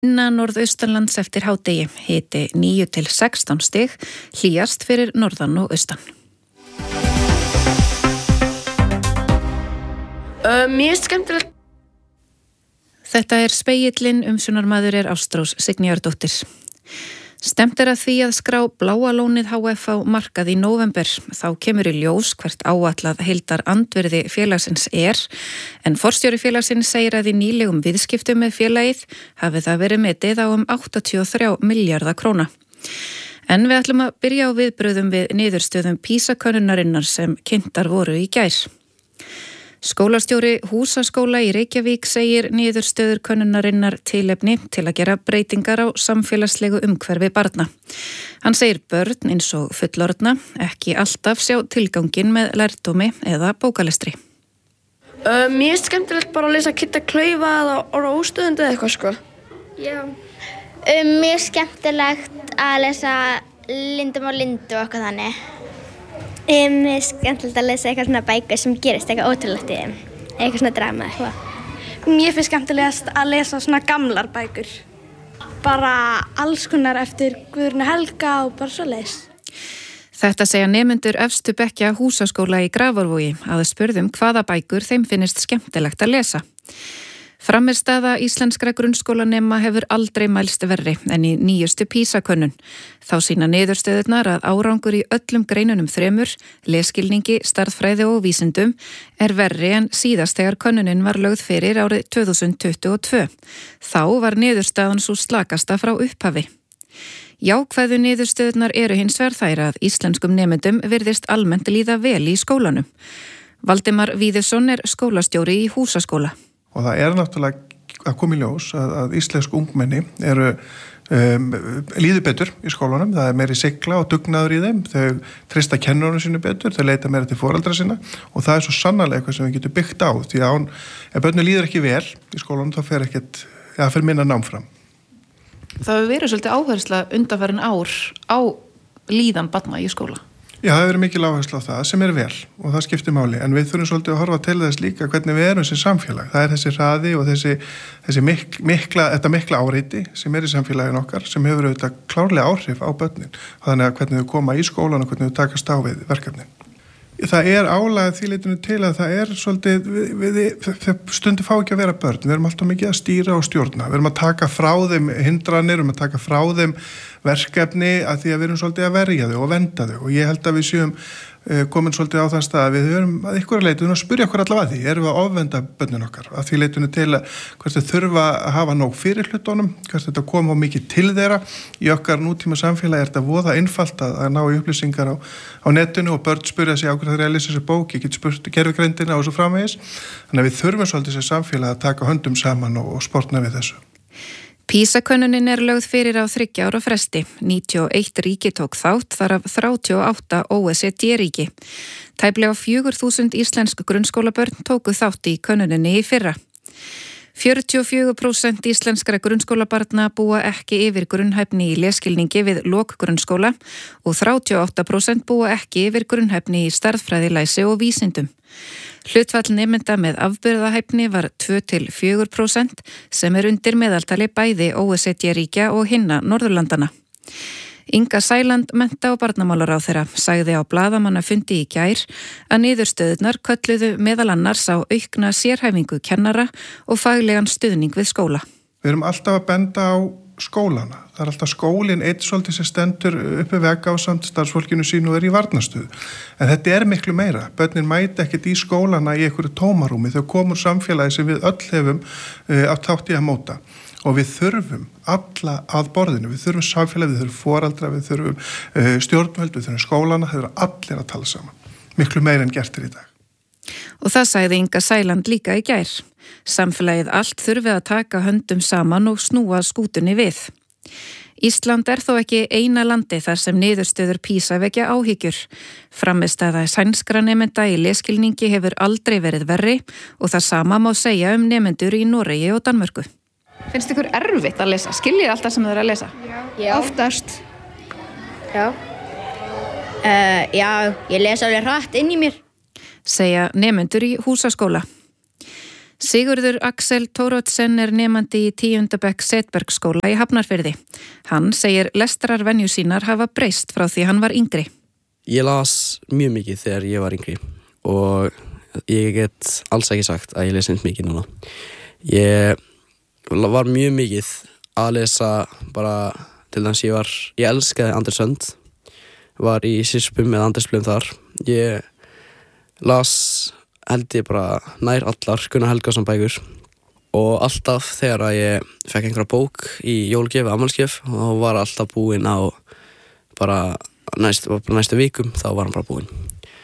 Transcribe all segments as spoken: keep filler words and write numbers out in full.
Innan norðaustanlands eftir hádegi, hiti níu til sextán stig, hlýjast fyrir norðan og austan. Uh, mér er skemmtilegt. Þetta er Spegillinn, umsjónarmaður er Ástrós Signýjardóttir. Stefnt er að því að skrá Bláa lónið H F á markað í nóvember. Þá kemur í ljós hvert áætlað heildar andvirði félagsins er, en forstjóri félagsins segir að í nýlegum viðskiptum með félagið hafi það verið metið á um áttatíu og þrjá milljarða króna. En við ætlum að byrja á viðbröðum við niðurstöðum PISA-könnunarinnar sem kynntar voru í gær. Skólastjóri Húsaskóla í Reykjavík segir niðurstöður könnunarinnar tilefni til að gera breytingar á samfélagslegu umhverfi barna. Hann segir börn eins og fullorðna ekki alltaf sjá tilganginn með lærdómi eða bókalestri. Uh, mér er skemmtilegt bara að lesa Kitta Klaufa eða Orra óstöðundi eða eitthvað sko. Já. Um, mér er skemmtilegt að lesa Lindum og Lindu og eitthvað þannig. Um, mér er skemmtilegt að lesa eitthvað svona bækur sem gerist eitthvað ótrúlegt í þeim. Eitthvað svona drama eitthvað. Mér finnst skemmtilegast að lesa svona gamlar bækur. Bara alls konar eftir Guðrúnu Helga og bara svoleiðis. Þetta segja nemendur efstu bekkja Húsaskóla í Grafarvogi að spurðum hvaða bækur þeim finnist skemmtilegt að lesa. Frammistaða íslenskra grunnskólanema hefur aldrei mælst verri en í nýjustu PISA-könnun. Þá sýna niðurstöðurnar að árangur í öllum greinunum þremur, lesskilningi, stærðfræði og vísindum, er verri en síðast þegar könnunin var lögð fyrir árið tvö þúsund tuttugu og tvö. Þá var niðurstaðan svo slakasta frá upphafi. Jákvæðu niðurstöðurnar eru hins vegar þær að íslenskum nemendum virðist almennt líða vel í skólanum. Valdimar Víðisson er skólastjóri í Húsaskóla. Og það er náttúrulega að koma í ljós að, að íslensk ungmenni eru um, líður betur í skólanum, það er meiri sigla og dugnaður í þeim, þau treysta kennurunum sínu betur, þau leita meira til foreldra sinna og það er svo sannarlega eitthvað sem við getum byggt á því að án, ef börnum líður ekki vel í skólanum þá fer ekkert, ja, fer minna nám fram. Það hefur verið svolítið áhersla undanfarin ár á líðan barna í skóla. Já, það hefur verið mikil áhersla á það sem er vel og það skiptir máli, en við þurfum svolítið að horfa til þess líka hvernig við erum sem samfélag. Það er þessi hraði og þessi, þessi mik, mikla, þetta mikla áreiti sem er í samfélaginu okkar sem hefur auðvitað klárlega áhrif á börnin. Þannig að hvernig þau koma í skólan og hvernig þau takast á við verkefnin. Það er álag því leitinu til að það er svolítið, við, við stundu fá ekki að vera börn, við erum alltaf mikið að stýra og stjórna, við erum að taka frá þeim hindranir, við erum að taka frá þeim verkefni að því að við erum svolítið að verja þau og venda þau og ég held að við séum uh, komin svolítið á það stað að við höfum að ykkur leitinu að spyrja okkur allavega að því, erum við að ofvenda börnin okkar, að því leitinu til að hvert þau þurfa að hafa nóg fyrir hlutunum, hvert þetta koma mikið til þeirra, í okkar nútíma samfélagi er þetta voða einfalt að, að ná í upplýsingar á, á netinu og börn spyrja sig á hverju þeir að lesa þessi bók, ég get spurt gervigreindina og svo framvegis, þannig að við þurfum svolítið sem samfélagi að taka höndum saman og, og sportna við þessu. PISA-könnunin er lögð fyrir á þriggja ára fresti. níutíu og eitt ríki tók þátt, þar af þrjátíu og átta O E C D-ríki. Tæplega fjögur þúsund íslensk grunnskólabörn tóku þátt í könnuninni í fyrra. fjörutíu og fjögur prósent íslenskra grunnskólabarna búa ekki yfir grunnhæfni í lesskilningi við lok grunnskóla og þrjátíu og átta prósent búa ekki yfir grunnhæfni í stærðfræði, læsi og vísindum. Hlutfall nemenda með afburðahæfni var tvö til fjögur prósent sem er undir meðaltali bæði O E C D-ríkja og hinna Norðurlandana. Inga Sæland, mennta- og barnamálaráðherra, sagði á blaðamannafundi í gær að niðurstöðurnar kölluðu meðal annars á aukna sérhæfingu kennara og faglegan stuðning við skóla. Við erum alltaf að benda á skólana. Það er alltaf skólinn eitt svolítið sem stendur uppi vega á samt starfsfólkinu sínu og er í varnastuð. En þetta er miklu meira. Börnin mæta ekkert í skólana í einhverju tómarúmi. Þau komur samfélagi sem við öll hefum uh, átt þátt í að móta. Og við þurfum alla að borðinu. Við þurfum samfélagi, við þurfum foreldra, við þurfum uh, stjórnvöld, við þurfum skólana. Það eru allir að tala saman. Miklu meira en gert er í dag. Og það sagði Inga Sæland líka í gær. Samfélagið allt þurfi að taka höndum saman og snúa skútunni við. Ísland er þó ekki eina landi þar sem niðurstöður PISA vekja áhyggjur. Frammistaða sænskra nemenda í lesskilningi hefur aldrei verið verri og það sama má segja um nemendur í Noregi og Danmörku. Finnst ykkur erfitt að lesa? Skiljið alltaf sem þau eru að lesa? Já. Oftast. Já. Uh, já, ég les alveg hratt inn í mér. Segja nemendur í Húsaskóla. Sigurður Axel Thoroddsen er nemandi í tíunda bekk Setbergsskóla í Hafnarfirði. Hann segir lestrarvenju sínar hafa breyst frá því hann var yngri. Ég las mjög mikið þegar ég var yngri og ég get alls ekki sagt að ég lesi eins mikið núna. Ég var mjög mikið að lesa bara til þess að ég var, ég elskaði Anders Sönd, var í Sirpum með Anders Blum þar. Ég las held ég bara nær allar Gunnar Helgason bækur og alltaf þegar að ég fekk einhverja bók í jólgjöf, afmælisgjöf og var alltaf búinn á bara næst, næstu vikum, þá var hann bara búinn.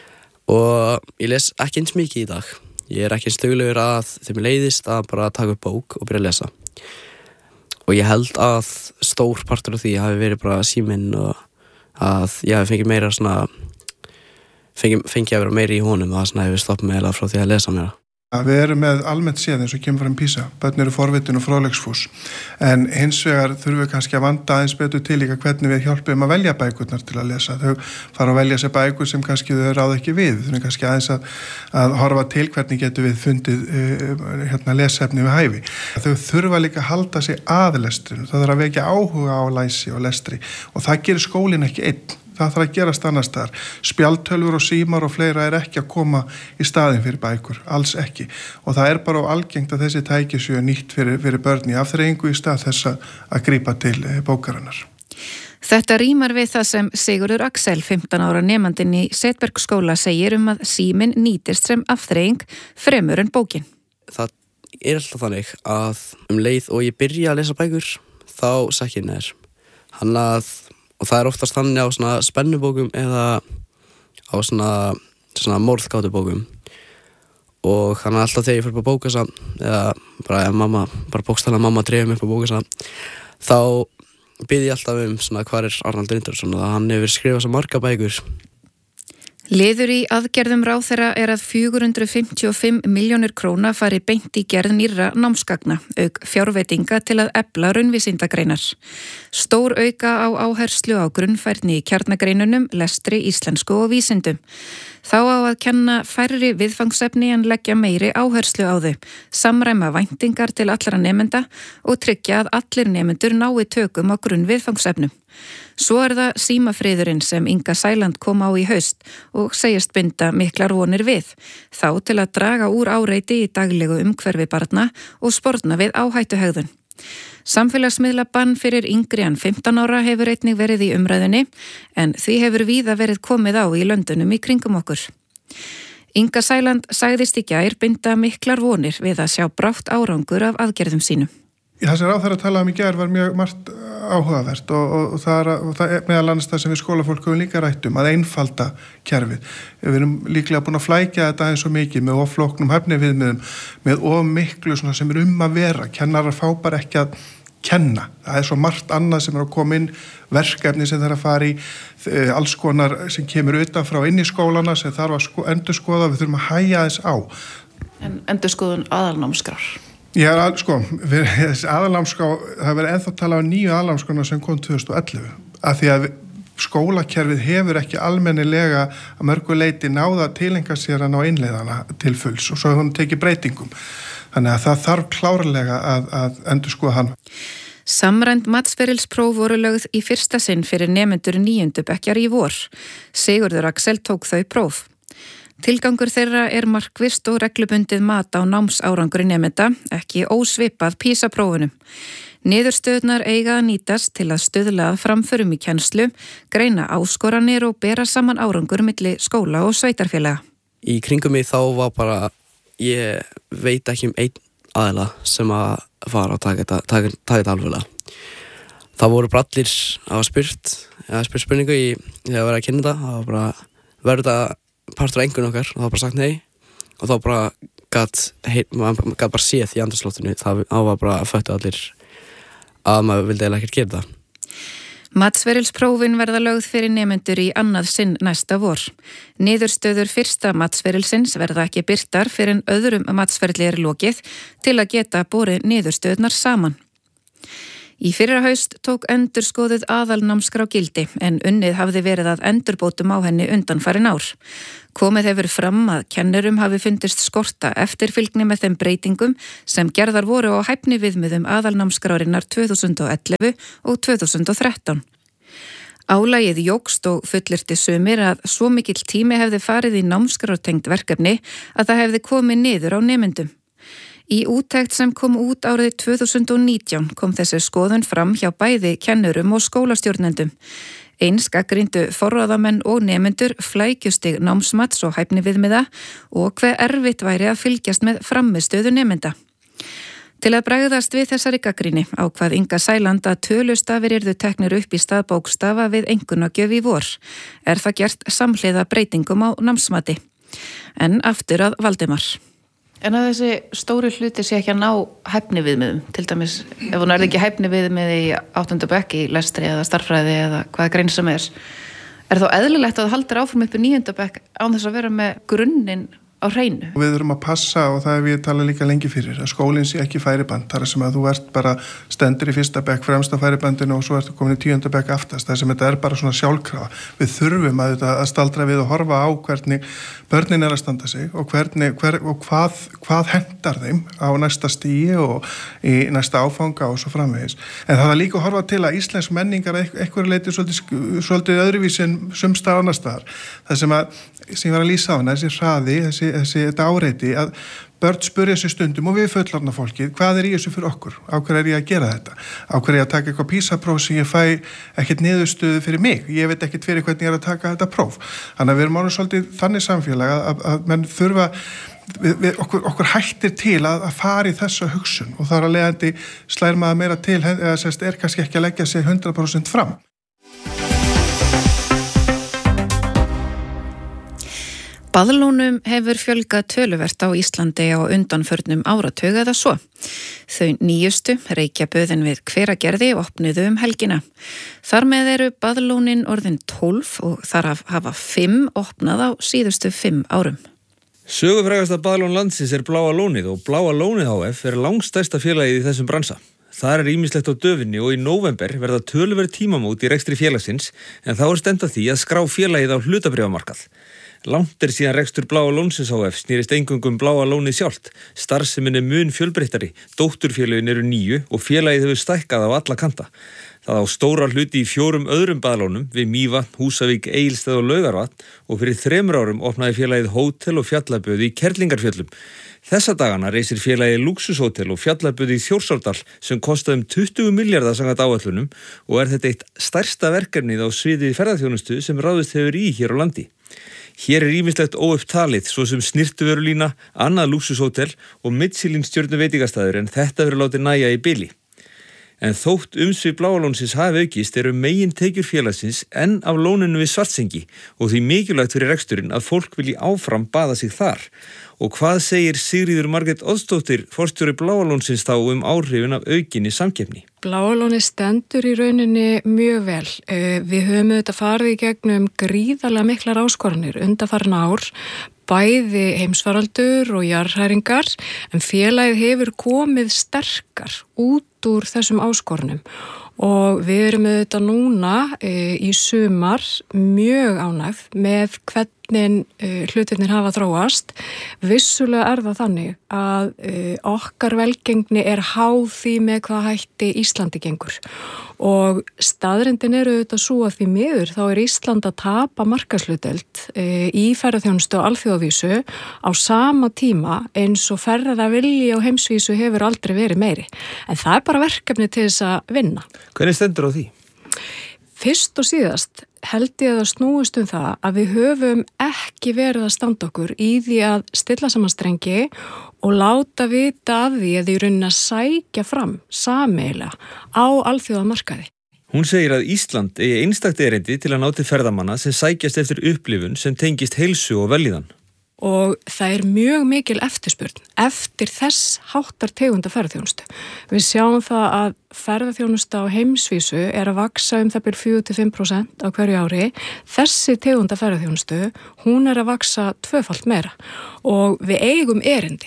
Og ég les ekki eins mikið í dag. Ég er ekki eins duglegur að þeim leiðist að bara taka upp bók og byrja að lesa. Og ég held að stór partur af því hafi verið bara síminn og að ég hafi fengið meira svona fengi, fengi að vera meiri í honum og það svona hefur stoppað mig frá því að lesa mér. Við erum með almennt séð eins og kemur frá PISA, börn eru forvitin og fróðleiksfús, en hins vegar þurfum við kannski að vanda aðeins betur til líka hvernig við hjálpum að velja bækurnar til að lesa. Þau fara að velja sér bækur sem kannski þau ráða ekki við, þau þurfum kannski aðeins að, að horfa til hvernig getur við fundið uh, hérna lesefni við hæfi. Þau þurfa líka að halda sig að lestrinu, það þarf að vekja áhuga á læsi og lestri og það gerir skólinn ekki einn. Það þarf að gerast annars staðar. Spjaldtölvur og símar og fleira er ekki að koma í staðinn fyrir bækur, alls ekki. Og það er bara algengt að þessi tæki séu nýtt fyrir, fyrir börn í afþreyingu í stað þess að grípa til bókarinnar. Þetta rímar við það sem Sigurður Axel, fimmtán ára nemandinn í Setbergsskóla, segir um að síminn nýtist sem afþreying fremur en bókin. Það er alltaf þannig að um leið og ég byrja að lesa bækur, þá sekk ég neður. Hann að Og það er oftast þannig á svona spennubókum eða á svona, svona morðgátubókum. Og þannig alltaf þegar ég fyrir på bókasafn eða bara ef mamma, bara bókstaflega mamma dreifir mig upp á bókasafn, þá bið ég alltaf um svona hvar er Arnaldur Indriðason og hann hefur skrifað svo marga bækur. Liður í aðgerðum ráðherra er að fjögur hundruð fimmtíu og fimm milljónir króna fari beint í gerð nýrra námsgagna, auk fjárveitinga til að efla raunvísindagreinar. Stór auka á áherslu á grunnfærni í kjarnagreinunum, lestri, íslensku og vísindum. Þá á að kenna færri viðfangsefni en leggja meiri áherslu á þau, samræma væntingar til allra nemenda og tryggja að allir nemendur nái tökum á grunnviðfangsefnum. Svo er það símafriðurinn sem Inga Sæland kom á í haust og segist binda miklar vonir við, þá til að draga úr áreiti í daglegu umhverfi barna og sporna við áhættuhegðun. Samfélagsmiðla bann fyrir yngri en fimmtán ára hefur einnig verið í umræðunni, en því hefur víða verið komið á í löndunum í kringum okkur. Inga Sæland sagðist í gær binda miklar vonir við að sjá brátt árangur af aðgerðum sínum. Það sem ráðherra talaði um í gær var mjög margt áhugavert og, og, og, það, er, og það er meðal annars það sem við skólafólk höfum líka rætt um, að einfalda kerfið. Við erum líklega búin að flækja þetta eins og mikið með of flóknum hæfniviðmiðum, með of miklu sem er um að vera. Kennarar fá bara ekki að kenna. Það er svo margt annað sem er að koma inn, verkefni sem þarf að fara í, alls konar sem kemur utanfrá inn í skólana sem þarf að sko, endurskoða, við þurfum að hæja þess á. En endurskoðun aðalnámskrár? Já, sko, aðalnámskrá, það verður ennþá talað um nýju aðalnámskrána sem kom tvö þúsund og ellefu, af því að skólakerfið hefur ekki almennilega að mörgu leyti náða tilenga sér að ná innleiðana til fulls og svo hefur hún tekið breytingum. Þannig að það þarf klárlega að, að endurskoða hann. Samræmd matsferilspróf voru lögð í fyrsta sinn fyrir nemendur níundu bekkjar í vor. Sigurður Axel tók þau próf. Tilgangur þeirra er markvisst og reglubundið mat á námsárangri nemenda, ekki ósvipað PISA-prófunum. Niðurstöðnar eiga að nýtast til að stuðla að framförum í kennslu, greina áskoranir og bera saman árangur milli skóla og sveitarfélaga. Í kringum mig þá var bara, ég veit ekki um einn aðila sem að fara og taka þetta, taka, taka þetta alveglega. Það voru bara allir að hafa spurt, að spurt spurningu í þegar að vera að kynna þetta, það var bara, verður þetta partur af engun okkar og það var bara sagt nei og þá bara gat, maður gat bara séð í andrúmsloftinu, það var bara að föttu allir að maður vildi eiginlega ekkert gera það. Matsferilsprófin verða lögð fyrir nemendur í annað sinn næsta vor. Niðurstöður fyrsta matsferilsins verða ekki birtar fyrir en öðrum matsferli er lokið til að geta borið niðurstöðnar saman. Í fyrra haust tók endurskoðuð aðalnámskrá gildi en unnið hafði verið að endurbótum á henni undanfarin ár. Komið hefur fram að kennurum hafi fundist skorta eftirfylgni með þeim breytingum sem gerðar voru á hæfniviðmiðum aðalnámskrárinnar tvö þúsund og ellefu og tvö þúsund og þrettán. Álagið jókst og fullyrti sumir að svo mikill tími hefði farið í námskrártengt verkefni að það hefði komið niður á nemendum. Í úttekt sem kom út árið tvö þúsund og nítján kom þessi skoðun fram hjá bæði kennurum og skólastjórnendum. Eins gagnrýndu forráðamenn og nemendur flækjustig námsmats og hæfniviðmiða og hve erfitt væri að fylgjast með frammistöðu nemenda. Til að bregðast við þessari gagnrýni ákvað Inga Sæland að tölustafir yrðu teknir upp í stað bókstafa við einkunnagjöf í vor. Er það gert samhliða breytingum á námsmati. En aftur að Valdimar. En að þessi stóri hluti sé ekki að ná hæfniviðmiðum, til dæmis ef hún er ekki hæfniviðmið í áttunda bekk í lestri eða starffræði eða hvaða grein sem er, er þá eðlilegt að það haldir áfram upp í níunda bekk án þess að vera með grunninn á hreinu? Við þurfum að passa og það er við tala líka lengi fyrir að skólinn sé ekki færiband, þar sem að þú ert bara stendur í fyrsta bekk fremst á færibandinu og svo ertu komin í tíunda bekk aftast, þar sem þetta er bara svona sjálfkrafa. Við þurfum að, að staldra við og horfa á hvernig börnin er að standa sig og, hvernig, hver, og hvað, hvað hendar þeim á næsta stigi og í næsta áfanga og svo framvegis. En það er líka að horfa til að íslensk menningar eitthvað leiti svolítið, svolítið öðruvísi en sumsta annars staðar. Það sem að sem ég var að lýsa á hana, þessi hraði, þessi, þessi þetta áreiti, að börn spurja sig stundum og við fullorðna fólkið, hvað er í þessu fyrir okkur? Á hverju er ég að gera þetta? Á hverju er ég að taka eitthvað PISA-próf sem ég fæ ekkert niðurstöðu fyrir mig? Ég veit ekkert fyrir hvernig ég er að taka þetta próf. Þannig að við erum ánum svolítið þannig samfélag að, að, að menn þurfa, við, við, okkur, okkur hættir til að, að fara í þessu hugsun og þar að leiðandi slær maður meira til, eða sérst er kannski ekki að leggja sig hundrað prósent fram. Baðlónum hefur fjölgað töluvert á Íslandi á undanförnum áratug eða svo. Þau nýjustu, Reykjaböðin við Hveragerði, opnuðu um helgina. Þar með eru baðlónin orðin tólf og þar hafa fimm opnað á síðustu fimm árum. Sögufrægasta baðlón landsins er Bláa lónið og Bláa lónið H F er langstærsta félagið í þessum bransa. Það er ýmislegt á döfinni og í nóvember verða töluverð tímamót í rekstri félagsins en þá er stefnt að því að skrá félagið á hlutabréfamarkað. Langt er síðan rekstur Bláa lónsins H F snýrist eingöngum Bláa lónið sjálft. Starfsemin er mun fjölbreyttari, dótturfélögin eru níu og félagið hefur stækkað á alla kanta. Það á stóra hluti í fjórum öðrum baðlónum við Mývatn, Húsavík, Egilsstaði og Laugarvatn og fyrir þremur árum opnaði félagið hótel og fjallaböð í Kerlingarfjöllum. Þessa dagana reisir félagið Luxushótel og fjallaböð í Þjórsárdal sem kostaði um tuttugu milljarða samkvæmt áætlunum og er þetta eitt stærsta verkefnið á sviði ferðaþjónustu sem ráðist hefur í hér á landi. Hér er ýmislegt óupptalið, svo sem snirtuvörulína, annað Luxushótel og Michelin stjörnu veitingastæður en þetta verður látið nægja í bili. En þótt umsvif Bláa lónsins hafi aukist eru megin tekjur félagsins enn af lóninu við Svartsengi og því mikilvægt fyrir reksturinn að fólk vilji áfram baða sig þar. Og hvað segir Sigríður Margrét Oddsdóttir, forstjóri Bláa lónsins þá um áhrifin af aukinni samkeppni? Bláa lónið stendur í rauninni mjög vel. Við höfum auðvitað farið í gegnum gríðarlega miklar áskoranir undanfarin ár, bæði heimsfaraldur og jarðhræringar, en félagið hefur komið sterkar út úr þessum áskorunum og við erum auðvitað núna e, í sumar mjög ánægð með hvernig e, hlutirnir hafa þróast. Vissulega er það þannig að e, okkar velgengni er háð því með hvað hætti Íslandi gengur og staðrindin eru auðvitað svo að því miður þá er Ísland að tapa markaðshlutdeild e, í ferðaþjónustu og alþjóðavísu á sama tíma eins og ferðavilji á heimsvísu hefur aldrei verið meiri. En það er bara verkefni til þess að vinna. Hvernig stendur á því? Fyrst og síðast held ég að það snúist um það að við höfum ekki verið að standa okkur í því að stilla saman strengi og láta vita af því að því raunin að sækja fram sameiginlega á alþjóðamarkaði. Hún segir að Ísland eigi einstakt erindi til að ná til ferðamanna sem sækjast eftir upplifun sem tengist heilsu og vellíðan. Og það er mjög mikil eftirspurn eftir þess háttar tegunda ferðaþjónustu. Við sjáum það að ferðaþjónusta á heimsvísu er að vaksa um það byrjum fjögur til fimm prósent á hverju ári. Þessi tegunda ferðaþjónustu, hún er að vaksa tvöfalt meira og við eigum erindi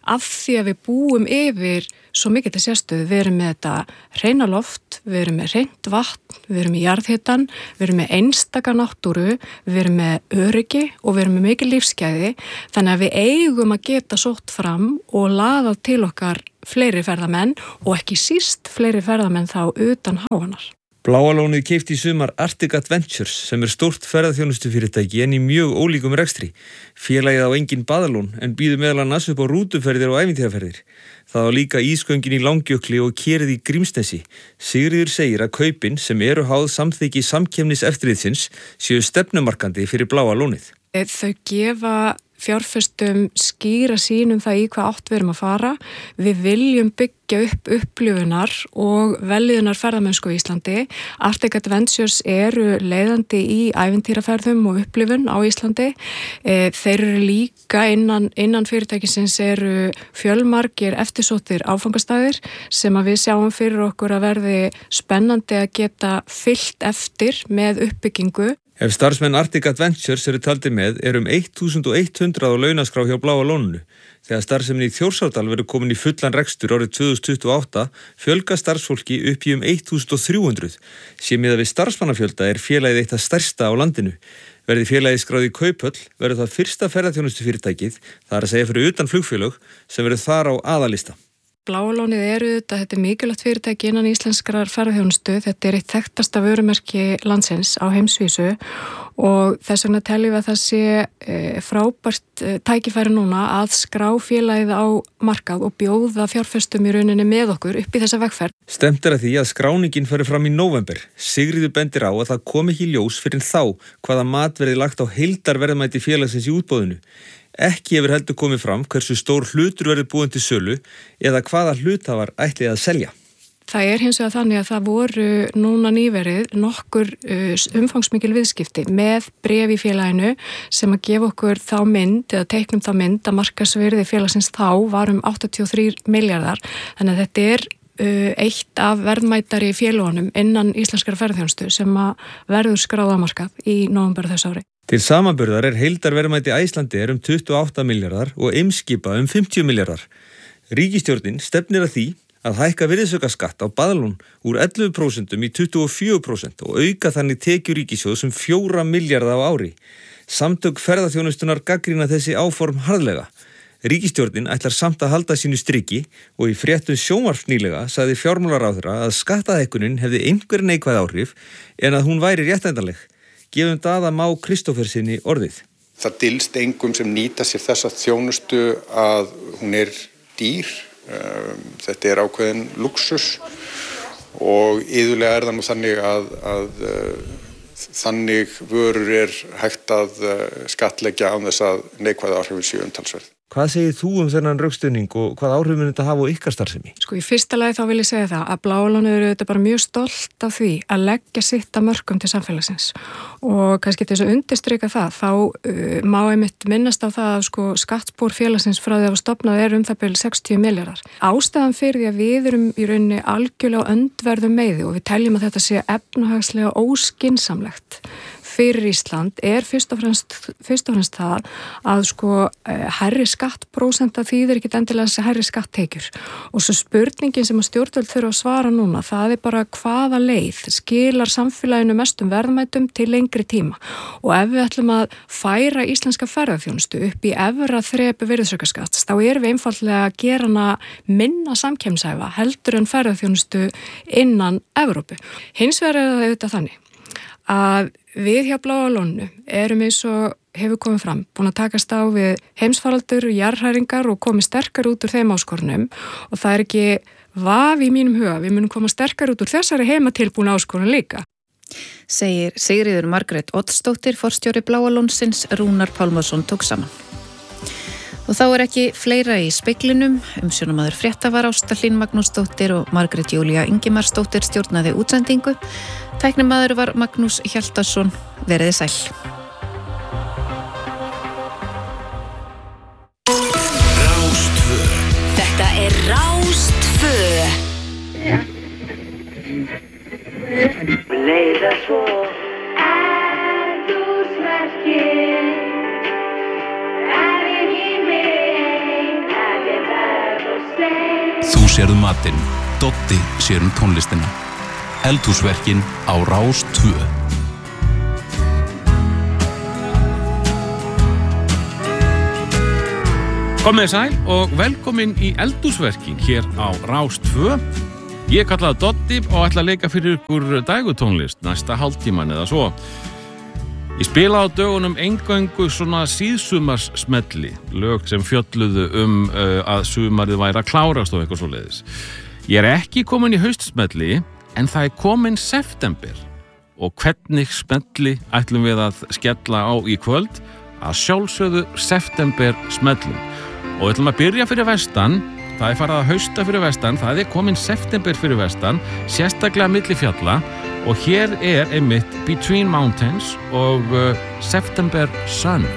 af því að við búum yfir svo mikið til sérstöðu. Við erum með þetta hreina loft, við erum með hreint vatn, við erum með jarðhitan, við erum með einstaka náttúru, við erum með öryggi og við erum með mikið lífsgæði, þannig að við eigum að geta sótt fram og laðað til okkar fleiri ferðamenn og ekki síst fleiri ferðamenn þá utan háanar. Bláa lónið keypti í sumar Arctic Adventures sem er stórt ferðaþjónustufyrirtæki en í mjög ólíkum rekstri. Félagið á engin baðalón en býður meðal annars upp á rútuferðir og ævintýraferðir. Það á líka ísgöngin í Langjökli og kerið í Grímsnesi. Sigríður segir að kaupin sem eru háð samþykki samkeppniseftirlitsins séu stefnumarkandi fyrir Bláa lónið. Þau gefa fjárfestum skýra sýn um það í hvað átt við erum að fara. Við viljum byggja upp upplifunar og velliðunar ferðamennsku í Íslandi. Arctic Adventures eru leiðandi í ævintýraferðum og upplifun á Íslandi. Þeir eru líka innan, innan fyrirtækisins eru fjölmargir eftirsóttir áfangastæðir sem að við sjáum fyrir okkur að verði spennandi að geta fyllt eftir með uppbyggingu. Ef starfsmenn Arctic Adventures eru taldir með er um þúsund hundrað á launaskrá hjá Bláa lóninu. Þegar starfsemin í Þjórsárdal verður komin í fullan rekstur árið tvö þúsund tuttugu og átta fjölga starfsfólki upp í um þúsund þrjú hundruð. Sé miðað við starfsmannafjölda er félagið eitt af stærsta á landinu. Verði félagið skráð í Kauphöll verður það fyrsta ferðaþjónustufyrirtækið, það er að segja fyrir utan flugfélög, sem verður þar á aðalista. Bláa lónið eru þetta, þetta er mikilvægt fyrirtæki innan íslenskrar ferðaþjónustu, þetta er eitt þekktasta vörumerki landsins á heimsvísu og þess vegna teljum við að það sé e, frábært e, tækifæri núna að skrá félagið á markað og bjóða fjárfestum í rauninni með okkur upp í þessa vegferð. Stemt er að því að skráningin fari fram í nóvember. Sigríður bendir á að það komi ekki í ljós fyrir þá hvaða mat verði lagt á heildarverðmæti félagsins í útboðinu. Ekki hefur heldur komið fram hversu stór hlutur verður búin til sölu eða hvaða hluthafar ætlið að selja. Það er hins vegar þannig að það voru núna nýverið nokkur umfangsmikil viðskipti með bréf í félaginu sem að gefa okkur þá mynd eða teiknum þá mynd að markaðsvirði félagsins þá var um áttatíu og þrír milljarðar. Þannig að þetta er eitt af verðmætari félagunum innan íslenskara ferðaþjónustu sem að verður skráðamarkað í nóvember þess ári. Til samanburðar er heildarverðmæti Icelandair um tuttugu og átta milljarðar og Eimskipa um fimmtíu milljarðar. Ríkisstjórnin stefnir að því að hækka virðisaukaskatt á baðlón úr ellefu prósent í tuttugu og fjögur prósent og auka þannig tekjur ríkissjóðs um fjóra milljarða á ári. Samtök ferðaþjónustunar gagnrýna þessi áform harðlega. Ríkisstjórnin ætlar samt að halda sínu striki og í fréttum sjónvarps nýlega sagði fjármálaráðherra að skattahækkunin hefði einhver neikvæð áhrif en að hún væri réttlætanleg. Gefum Daða Má Kristófersinni orðið. Það dylst engum sem nýta sér þessa þjónustu að hún er dýr. Þetta er ákveðin luxus og iðulega er það nú þannig að, að þannig vörur er hægt að skattleggja án þess að neikvæða áhrifin séu umtalsverð. Hvað segir þú um þennan rökstuðning og hvað áhrif mun þetta hafa á ykkar starfsemi? Sko í fyrsta lagi þá vil ég segja það að Bláa lónið eru þetta bara mjög stolt af því að leggja sitt að mörkum til samfélagsins og kannski til þess að undirstrika það þá uh, má einmitt minnast á það að sko skattspor félagsins frá því að stofnað er um það byrju sextíu milljarðar. Ástæðan fyrir því að við erum í rauninni algjörlega öndverðum meiði og við teljum að þetta sé efnahagslega óskinsamlegt fyrir Ísland er fyrst og fremst, fyrst og fremst það að sko hærri skattprósenta þýðir ekki endilega þessi hærri skatttekjur og svo spurningin sem að stjórnvöld þurfa að svara núna það er bara hvaða leið skilar samfélaginu mestum verðmætum til lengri tíma og ef við ætlum að færa íslenska ferðaþjónustu upp í efra þrepi virðisaukaskatts þá erum við einfaldlega að gera hana minna samkeppnishæfa heldur en ferðaþjónustu innan Evrópu. Hins vegar er það auðvitað þannig að við hjá Bláa lóninu erum eins og hefur komið fram, búin að takast á við heimsfaraldur, jarðhræringar og komið sterkar út úr þeim áskorunum og það er ekki vaf í mínum huga, við munum koma sterkar út úr þessari heimatilbúna áskorun líka. Segir Sigríður Margrét Oddsdóttir, forstjóri Bláa lónsins, Rúnar Pálmarsson tók saman. Og þá er ekki fleira í speglinum, umsjónamaður frétta var Ásta Hlín Magnúsdóttir og Margrét Júlía Ingimarsdóttir stjórnaði útsendingu. Tæknimaður var Magnús Hjaltason, veriði sæl. Rástvö. Þetta er Rástvö. Leiða svo eldhúsverkin. sérðu matinn, Doddi sér um tónlistina. Eldhúsverkin á Rás tvö. Komið sæl og velkomin í Eldhúsverkin hér á Rás tvö. Ég kallaði Doddi og ætla að leika fyrir ykkur dægutónlist næsta hálftíman eða svo. Ég spila á dögunum eingöngu svona síðsumars smelli, lög sem fjölluðu um uh, að sumarið væri að klárast og eitthvað svoleiðis. Ég er ekki komin í haustsmelli, en það er komin september. Og hvernig smelli ætlum við að skella á í kvöld? Að sjálfsögðu september smellum. Og við ætlum að byrja fyrir vestan, það er farið að hausta fyrir vestan, það er komin september fyrir vestan, sérstaklega milli fjalla. Og hér er einmitt Between Mountains og uh, September Sun.